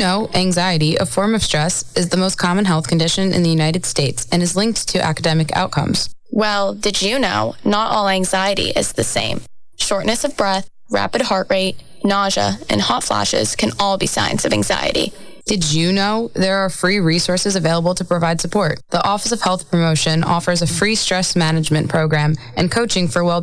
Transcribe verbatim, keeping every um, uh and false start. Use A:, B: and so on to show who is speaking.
A: know anxiety, a form of stress, is the most common health condition in the United States and is linked to academic outcomes?
B: Well, did you know not all anxiety is the same? Shortness of breath, rapid heart rate, nausea, and hot flashes can all be signs of anxiety.
A: Did you know there are free resources available to provide support? The Office of Health Promotion offers a free stress management program and coaching for well